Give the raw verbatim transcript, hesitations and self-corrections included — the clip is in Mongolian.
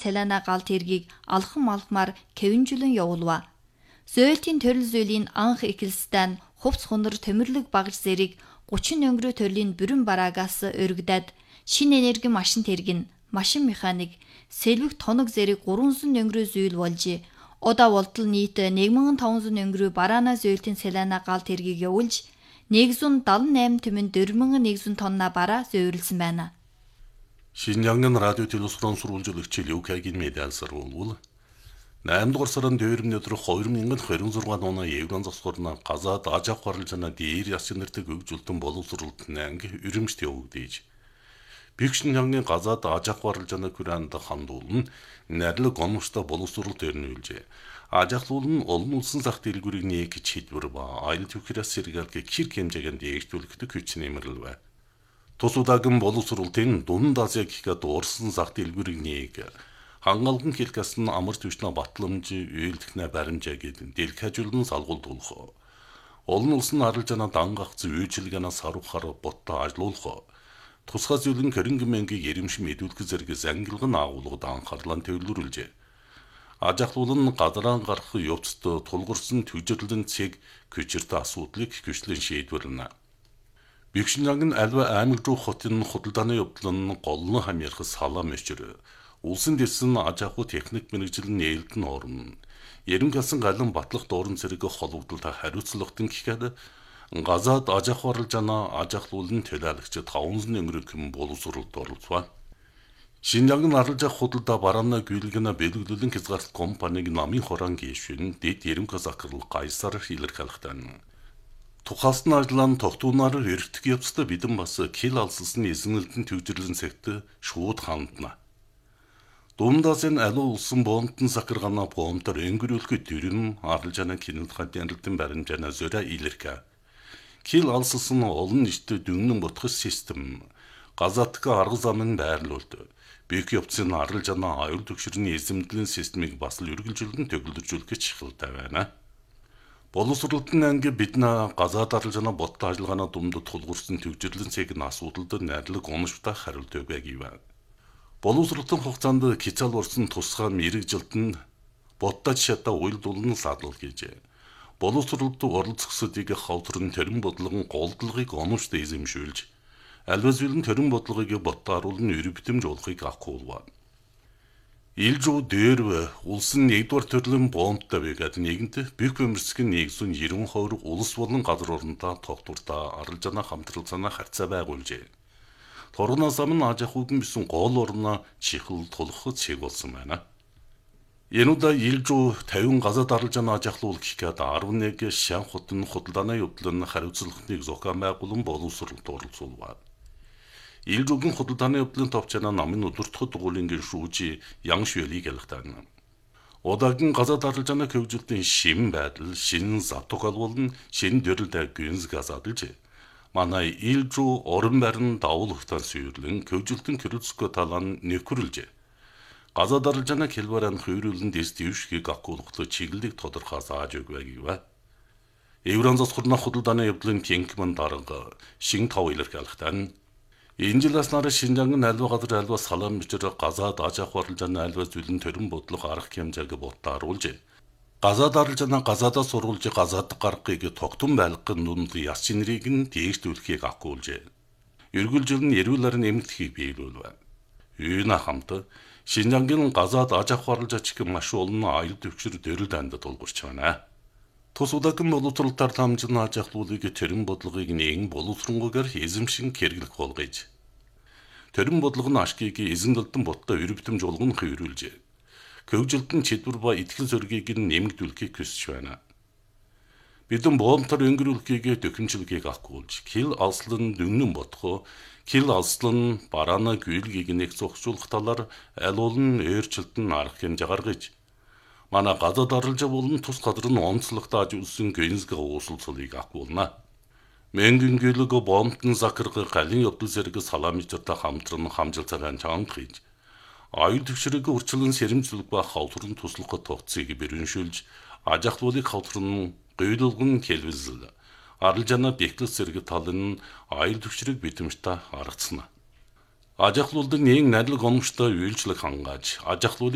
цалиана галт хэргийг алхам алхмаар кэвэнжүүлэн явуулва. Зөөлтийн төрөл зүйлийн анх эхэлсдэн хувц хунар төмөрлөг багж зэрэг гучин өнгөрөө төрлийн бүрэн бараагаас өргөдөд шин энерги машин тэргэн, машин механик, сэлвэг тоног зэрэг гурван зуун өнгөрөө зүйл болж удаа болтол нийт нэг мянган таван зуун өнгөрөө бараана зөөлтийн цалиана галт хэргийг явуулж нэг зуун дадлан найман түмэнд дөрвөн мянган нэг зуун тонна бараа зөөвөрлсөн байна. Шинжангын радио телевизорын сурвалжуулагчид Юкагийн медиасар болвол найман дугаар сарын дөрөвний өдөр хоёр мянган двадцать шесть оны Еврон засварна газаад аж ахуй харилцааны дээр ясын нэртэй хөгжүүлэлтэн боловсруулалт анги өрөмжт явагдаж. Бигшинjanгийн газаад аж ахуй харилцааны хүрээнд хандуулна нэрлэг гомштой боловсруулалт өрнүүлжээ. Аж ахуй нь олон улсын зах дэлгүүрийг нэг чийдвэр ба аялал төвхрээс сэргээлгээ хэр хэмжээнд дээгжүүлэхэд хүч нэмэрлэл бай. Тус удаагийн боловсруулалтын дунд Азийг ихэд уурсан зах дэлгүүрийг нэг хангалган хэлкээс нь амар түвшнэ батламж үйлдэхнэ баримжаа гэдэг дэлх хажуулан салгуулдуулах. Олон улсын харилцааны дангах зүйчилгээнээс харуухаар боттой ажиллуулах. Тусгай зүйлэн хөрөнгө мэнгийг эремш мэдүүлэх зэрэг зангилган агуулгад анхаарлаа төвлөрүүлжээ. Аж ахуй нь гадраан гарах явцад тулгарсан төвжирлэн цэг күчиртэй асуудлыг хүчлэн шийдвэрлэнэ. Бигшинjanг нь альва аймаг руу хотын худалдааны явдал нь голлон хамьярах салам өчр. Улсын дэвсэн аж ахуй техник мэргэжил нээлтэн орно. Ерөн галсан галан батлах дуран зэрэг холбогдолтой хариуцлагатан гэхэд газаад аж ахуй харилцааны аж ахуйлын төлөөлөгч таван зуун өнгөрөг боловсруулалт оролцов. Шинжангийн арилж авах худалдаа бараана гүйлгэнэ бэлгэлүүлэн хязгаарт компаниг намын хорон гişвэн дэд ерөнхий захирал Гайсар илэрхийлэхтэн. Тухайлсан ажлын тогтуунаар эртг явцтай бидэн бас кил алссан эзэнэлтэн төвжирлэн цагт шууд хандна. Дундаас энэ алуу улсын бомтон сахаргана бомтор өнгөрүүлэхэд дөрөм арилжааны кинэлт хадянралтын баримжаана зөрэ илэрхэ. Кил алссан олон нийтэд дүннэн ботхос систем газаатка арга замын байрлуулд. Бик явцын арилжааны аюул төгшрийн эзэмдлийн системийг бас л үргэлжлүүлэн төгөлдржүүлэх гэж шалтгаан байна. Боловсруулалтын анги биднэ газаад арилжааны боттой ажиллагааны дундад тулгуурсан төвжирлэн цэг нь асуудалд найрлаг унштай хариулт өгөөг ивэ. Боловсруулалтын хугацаанд кицал урсан тусгай мэрэгжилт нь боттой жишээтэй уйлдуулан садлал гэжээ. Боловсруулалт оролцогсодыг хавтрын төрийн бодлогын голдолгыг онууштай эзэмшүүлж альва зүйлэн төрийн бодлогыг боттой харуулн өрөвтөмж олохыг авахгүй. Илжүү дээр улсын нэгдүгээр төрлийн бомттой байгаад нэгэнт бик бэмэрсгэн нэг зуун девять хувь улс болон газар орнтой тогтвортой арилжааны хамтралцааны харьцаа байгуулжээ. Торгоноос өмнө аж ахуйн бисэн гол орноо чихэл тулахд цэг болсон байна. Энэ удаа Илжүү пятьдесят газаад арилжааны аж ахуй гэхэд eleven шан хотын худалдааны явдал нь хариуцлагатныг зохион байгуулан боловсруулалт оролцуулав. Илжүүгийн худалдааны явдлын товчаана намын өдөртөхөд дугуулын шүүжи Яншвэлийг ялгтаана. Удаагийн газаад арилжааны хөгжилтийн шин байдал, шин завтугал болон шин дөрөлд гүнз газаадж манай Илжүү орон байрны давуу хтан сүйрлэн хөгжилтийн кредитско талан нэвхрүүлжээ. Газаад арилжааны хэлбэрэн хөрүүлэн дэс дэвшгийг акуулгт чиглэлийг тодорхой зааж өгвэгийг. Еврон засварна худалдааны явдлын тэнхмэн дарга шин тав илэрхийлэхтэн энэ жилээс нараа Шинжангийн альва газар альва салам бичээр газаад аж ахуй харилцааны альва зүйлэн төрийн бодлого арга хэмжээг боттой харуулжээ. Газаад арилжааны газаадаа сурвалж газаад гаргахыг тогтун байлгахын дунд яс чинрийг нь дээшлүүлэхийг акуулжээ. Эргүүлжил нь эрүүл арийн эмгэтхийг биелүүлв. Үүнэ хамт Шинжангийн газаад аж ахуй харилцаач маш олон аюул төвчөр дөрөл дандад тулгурч байна. Тус удаагийн боловсруулалтаар хамжин аж ахуйлыг төрийн бодлогыг нэгэн боловсронгоор эзэмшин хэрэглэх болгож. Төрийн бодлого нь ашгийг эзэмдэлтэн боттой өрөвтөмж болгон хөврүүлжээ. Хөгжилтэн чидвэр ба итгэл зөргийг нь нэмэгдүүлэхийг хүсэж байна. Бидэн боомтор өнгөрүүлэхийг төхөмжлөгийг авахгүйж, кил алслан дүннэн ботхоо, кил алслан бараана гүйлгийг нэг зогсуулах талаар аль олон өөрчлөлтөн арга хэмжээ гаргаж манай газаад арилжаа болон тус газар нь онцлогтой ажуулсан гэнзгэ уусалцлыг авахгүйна. Мэнгэн гүйлэг бомтон закрга галын явдал зэрэг саламичтай хамтран хамжилцаагаан чангахж аюул төвшрийг үрчлэн сэрэмжлэг ба хавтрын туслахад тогтцыг бэрэншүүлж аж ахуйлыг хавтрын гуйлган хэлвэзэл арилжаана бэхлэх зэрэг талын аюул төвшрийг битэмжтэй аргацна. Аж ахуйлд нэг найрлаг гомштой үйлчлэг хангааж аж ахуйлыг